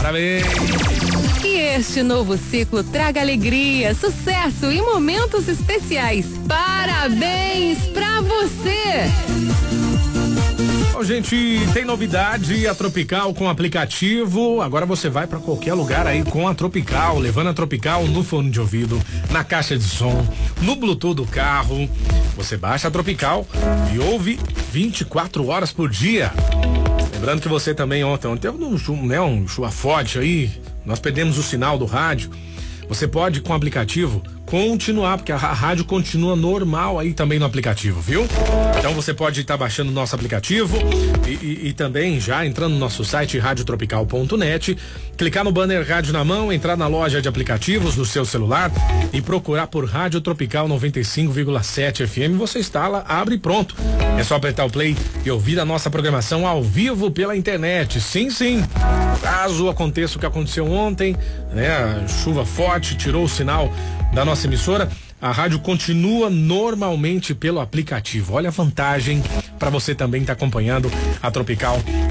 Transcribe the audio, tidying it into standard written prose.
Parabéns! Que este novo ciclo traga alegria, sucesso e momentos especiais. Parabéns pra você! Bom, gente, tem novidade, a Tropical com aplicativo. Agora você vai pra qualquer lugar aí com a Tropical, levando a Tropical no fone de ouvido, na caixa de som, no Bluetooth do carro. Você baixa a Tropical e ouve 24 horas por dia. Lembrando que você também ontem teve um chuva forte aí, nós perdemos o sinal do rádio. Você pode, com o aplicativo, continuar, porque a rádio continua normal aí também no aplicativo, viu? Então você pode estar baixando o nosso aplicativo e também já entrando no nosso site radiotropical.net, clicar no banner Rádio na Mão, entrar na loja de aplicativos no seu celular e procurar por Rádio Tropical 95,7 FM. Você instala, abre e pronto. É só apertar o play e ouvir a nossa programação ao vivo pela internet. Sim, sim. Caso aconteça o que aconteceu ontem, né? A chuva forte tirou o sinal da nossa emissora, a rádio continua normalmente pelo aplicativo. Olha a vantagem para você também estar acompanhando a Tropical